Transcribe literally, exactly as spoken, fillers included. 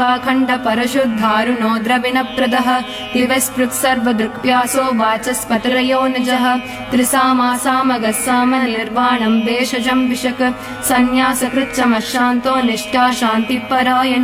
खण्ड परशुद्धारुणो द्रविणप्रदः दिवस्पृक् सर्वदृक्प्यासो वाचस्पतिरयो निजः त्रिसामासामगः साम निर्वाणम् भेषजम् विशक् सन्न्यासकृच्चमशान्तो निष्ठा शान्तिपरायणः